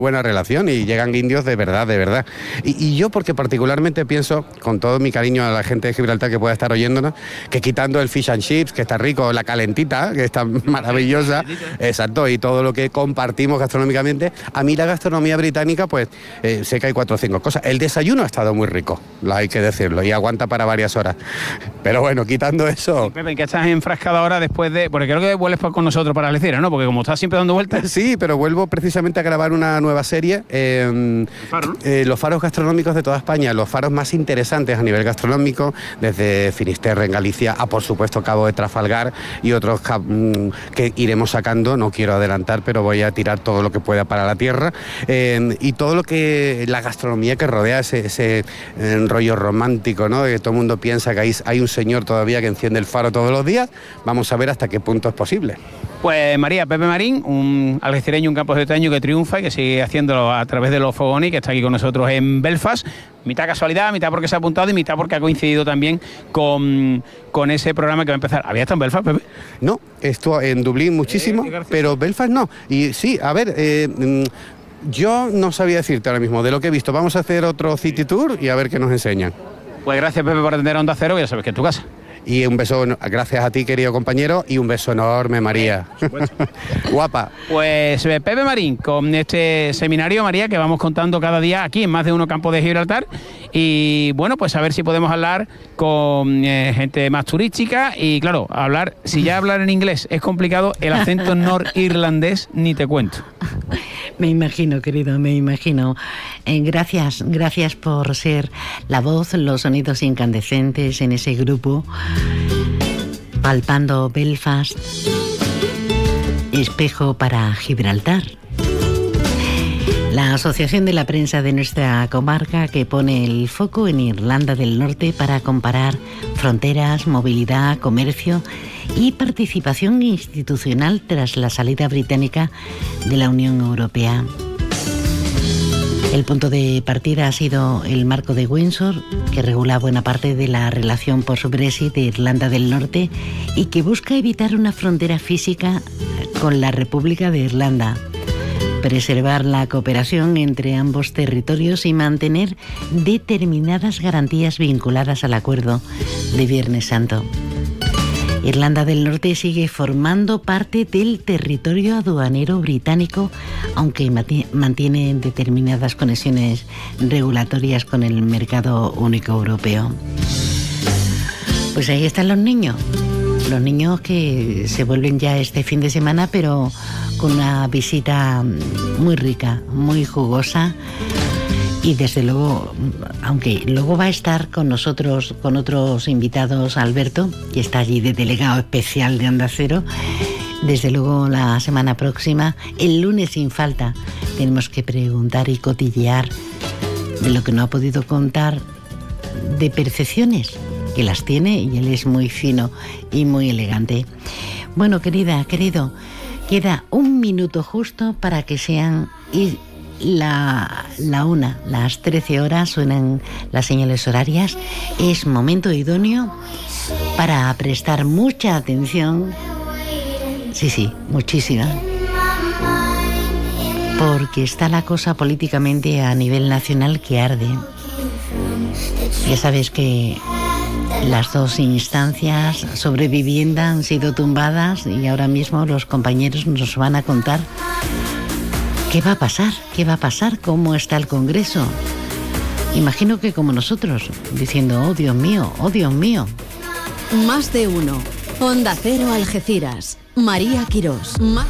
buena relación y llegan indios de verdad, de verdad. Y yo porque particularmente pienso, con todo mi cariño a la gente de Gibraltar que pueda estar oyéndonos, que quitando el fish and chips, que está rico, la calentita, que está maravillosa, exacto, y todo lo que compartimos gastronómicamente, a mí la gastronomía británica, pues sé que hay 4 o 5 cosas. El desayuno ha estado muy rico, hay que decirlo, y aguanta para varias horas. Pero bueno, quitando eso... Sí, Pepe, que estás enfrascado ahora después de... Porque creo que vuelves con nosotros para Algeciras, ¿no? Porque como estás siempre dando vueltas... Sí, pero vuelvo precisamente a grabar una nueva serie, los faros gastronómicos de toda España, los faros más interesantes a nivel gastronómico, desde Finisterre en Galicia a, por supuesto, Cabo de Trafalgar y otros que iremos sacando, no quiero adelantar, pero voy a tirar todo lo que pueda para la tierra, y todo lo que, la gastronomía que rodea ese rollo romántico, ¿no? De que todo el mundo piensa que hay un señor todavía que enciende el faro todos los días. Vamos a ver hasta qué punto es posible. Pues María, Pepe Marín, un algecireño, un camposeteño que triunfa y que sigue haciéndolo a través de los fogones, que está aquí con nosotros en Belfast, mitad casualidad, mitad porque se ha apuntado y mitad porque ha coincidido también con ese programa que va a empezar. ¿Había estado en Belfast, Pepe? No, estuvo en Dublín muchísimo, pero Belfast no. Y sí, a ver... yo no sabía decirte ahora mismo de lo que he visto. Vamos a hacer otro City Tour y a ver qué nos enseñan. Pues gracias, Pepe, por atender a Onda Cero, que ya sabes que es tu casa. Y un beso, gracias a ti, querido compañero, y un beso enorme, María. Guapa. Pues Pepe Marín, con este seminario, María, que vamos contando cada día aquí en Más de Uno Campo de Gibraltar. Y bueno, pues a ver si podemos hablar con gente más turística. Y claro, si ya hablar en inglés es complicado, el acento norirlandés ni te cuento. Me imagino, querido, me imagino. Gracias por ser la voz, los sonidos incandescentes en ese grupo, palpando Belfast, espejo para Gibraltar. La Asociación de la Prensa de nuestra comarca, que pone el foco en Irlanda del Norte para comparar fronteras, movilidad, comercio y participación institucional tras la salida británica de la Unión Europea. El punto de partida ha sido el marco de Windsor, que regula buena parte de la relación post-Brexit de Irlanda del Norte y que busca evitar una frontera física con la República de Irlanda, preservar la cooperación entre ambos territorios y mantener determinadas garantías vinculadas al acuerdo de Viernes Santo. Irlanda del Norte sigue formando parte del territorio aduanero británico, aunque mantiene determinadas conexiones regulatorias con el mercado único europeo. Pues ahí están los niños que se vuelven ya este fin de semana, pero con una visita muy rica, muy jugosa. Y desde luego, aunque luego va a estar con nosotros, con otros invitados, Alberto, que está allí de delegado especial de Onda Cero, desde luego la semana próxima, el lunes sin falta, tenemos que preguntar y cotillear de lo que no ha podido contar, de percepciones, que las tiene y él es muy fino y muy elegante. Bueno, querido, queda un minuto justo para que sean... las 13 horas, suenan las señales horarias. Es momento idóneo para prestar mucha atención, sí, muchísima, porque está la cosa políticamente a nivel nacional que arde. Ya sabes que las 2 instancias sobre vivienda han sido tumbadas y ahora mismo los compañeros nos van a contar ¿qué va a pasar? ¿Qué va a pasar? ¿Cómo está el Congreso? Imagino que como nosotros, diciendo, oh Dios mío, oh Dios mío. Más de Uno. Onda Cero Algeciras. María Quirós.